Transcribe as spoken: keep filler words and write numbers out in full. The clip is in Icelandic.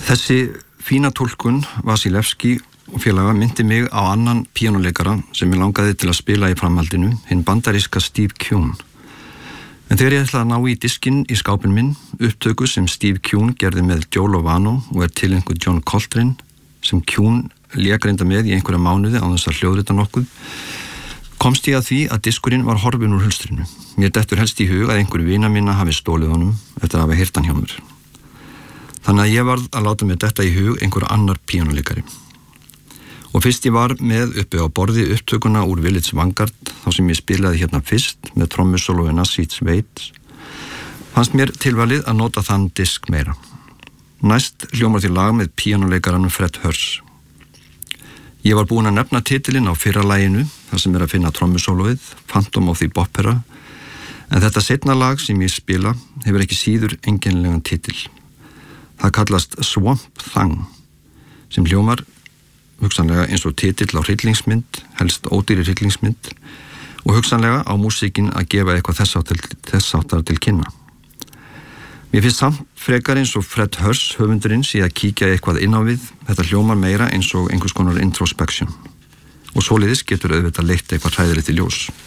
Þessi fína túlkun Vasilevski og félaga myndi mig á annan píanóleikara sem ég langaði til að spila í framhaldinu, hinn bandaríska Steve Kuhn. En þegar ég ætlaði að ná í diskinn í skápinn minn, upptöku sem Steve Kuhn gerði með Joe Lovano og er tileinkuð John Coltrane, sem Kuhn lék reynda með í einhverja mánuði á þess að hljóðrita nokkuð, komst ég að því að diskurinn var horfinn úr hulstrinu. Mér dettur helst í hug að einhver vina minna hafi stólið honum eftir að hafa heyrt hann hjá mér. Þannig að ég varð að láta mér detta í hug einhver annar píanóleikari. Og fyrst ég var með uppi á borði upptökuna úr Village Vanguard, þá sem ég spilaði hérna fyrst með trommusólóina Seats Waits, fannst mér tilvalið að nota þann disk meira. Næst hljómar til lag með píanóleikaranum Fred Hurst. Ég var búin að nefna titilinn á fyrra laginu, þar sem er að finna trommusólóið, Phantom of the Opera, en þetta seinna lag sem ég spila hefur ekki síður einkennilegan titil. Það kallast Swamp Thing, sem hljómar hugsanlega eins og titill á hryllingsmynd, helst ódýri hryllingsmynd, og hugsanlega á músíkin að gefa eitthvað þess áttar til kynna. Mér finnst samt frekar eins og Fred Hurst höfundurinn sé að kíkja eitthvað inn á við, þetta hljómar meira eins og einhvers konar introspection. Og svoleiðis getur auðvitað leitt eitthvað hræðilegt í ljós.